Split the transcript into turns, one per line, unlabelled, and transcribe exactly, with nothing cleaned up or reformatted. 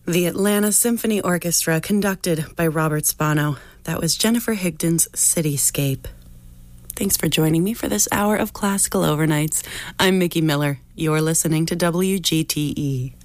The Atlanta Symphony Orchestra, conducted by Robert Spano. That was Jennifer Higdon's Cityscape. Thanks for joining me for this hour of Classical Overnights. I'm Mickey Miller. You're listening to W G T E.